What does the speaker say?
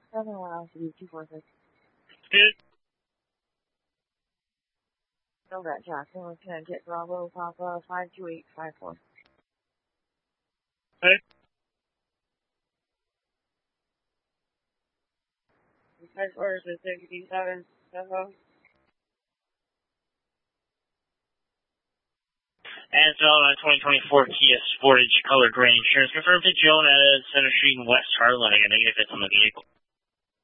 7-1-246. Good. Novak Jackson, Lieutenant Jet Bravo, Papa 52854. Hey. Headquarters is 67, Soho. And so on 2024 Kia Sportage color gray insurance confirmed to Joan at Center Street in West Harlem. I got negative hits on the vehicle.